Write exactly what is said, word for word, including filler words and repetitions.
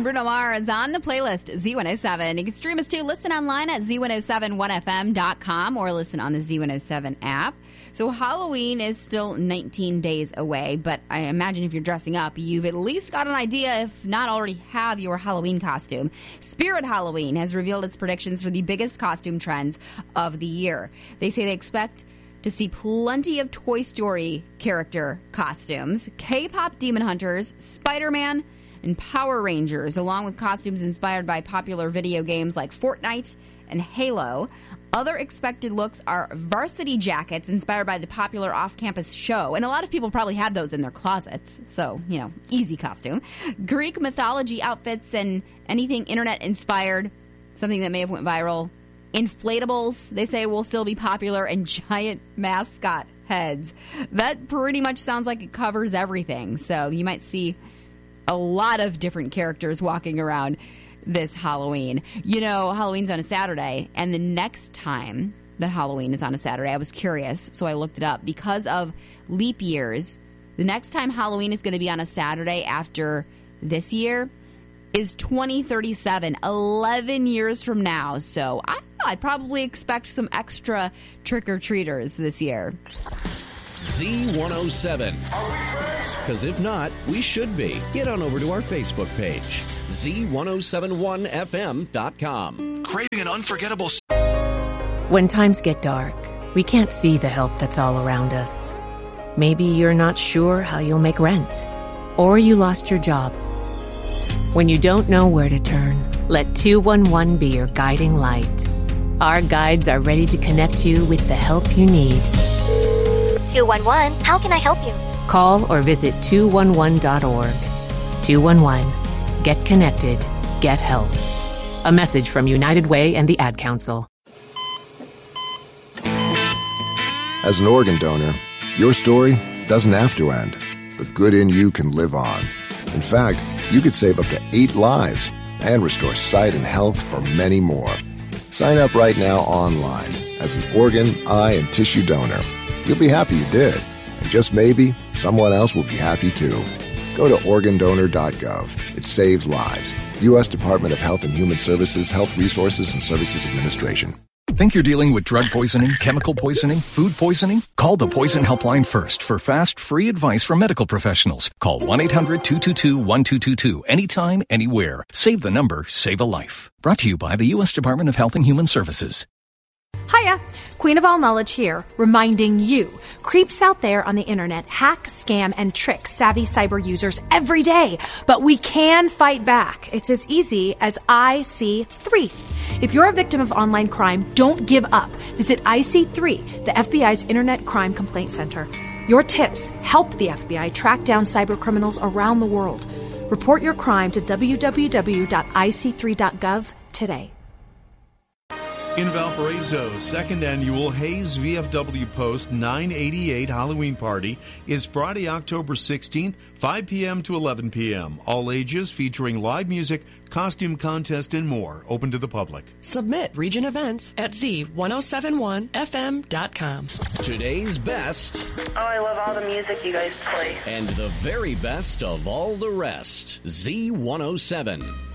and Bruno Mars on the playlist, Z one oh seven. You can stream us too. Listen online at Z one oh seven one F M dot com or listen on the Z one oh seven app. So Halloween is still nineteen days away, but I imagine if you're dressing up, you've at least got an idea, if not already have your Halloween costume. Spirit Halloween has revealed its predictions for the biggest costume trends of the year. They say they expect to see plenty of Toy Story character costumes, K-pop Demon Hunters, Spider-Man, and Power Rangers, along with costumes inspired by popular video games like Fortnite and Halo. Other expected looks are varsity jackets inspired by the popular off-campus show. And a lot of people probably had those in their closets. So, you know, easy costume. Greek mythology outfits and anything internet-inspired, something that may have went viral. Inflatables, they say, will still be popular. And giant mascot heads. That pretty much sounds like it covers everything. So you might see a lot of different characters walking around this Halloween. You know, Halloween's on a Saturday, and the next time that Halloween is on a Saturday, I was curious, so I looked it up. Because of leap years, the next time Halloween is going to be on a Saturday after this year is twenty thirty-seven, eleven years from now. So I don't know, I'd probably expect some extra trick-or-treaters this year. Z one oh seven. Are we friends? Because if not, we should be. Get on over to our Facebook page, Z ten seventy-one F M dot com. Craving an unforgettable... When times get dark, we can't see the help that's all around us. Maybe you're not sure how you'll make rent, or you lost your job. When you don't know where to turn, let two one one be your guiding light. Our guides are ready to connect you with the help you need. two one one, how can I help you? Call or visit two one one dot org. two one one. Get connected. Get help. A message from United Way and the Ad Council. As an organ donor, your story doesn't have to end. The good in you can live on. In fact, you could save up to eight lives and restore sight and health for many more. Sign up right now online as an organ, eye, and tissue donor. You'll be happy you did. And just maybe, someone else will be happy too. Go to organ donor dot gov. It saves lives. U S Department of Health and Human Services, Health Resources and Services Administration. Think you're dealing with drug poisoning, chemical poisoning, food poisoning? Call the Poison Helpline first for fast, free advice from medical professionals. Call one eight hundred two two two one two two two anytime, anywhere. Save the number, save a life. Brought to you by the U S Department of Health and Human Services. Hiya, Queen of All Knowledge here, reminding you, creeps out there on the internet hack, scam, and trick savvy cyber users every day. But we can fight back. It's as easy as I C three. If you're a victim of online crime, don't give up. Visit I C three, the F B I's Internet Crime Complaint Center. Your tips help the F B I track down cyber criminals around the world. Report your crime to w w w dot i c three dot gov today. In Valparaiso, second annual Hayes V F W Post nine eighty-eight Halloween Party is Friday, October sixteenth, five p.m. to eleven p.m. All ages, featuring live music, costume contest, and more. Open to the public. Submit region events at Z ten seventy-one F M dot com. Today's best. Oh, I love all the music you guys play. And the very best of all the rest. Z one oh seven.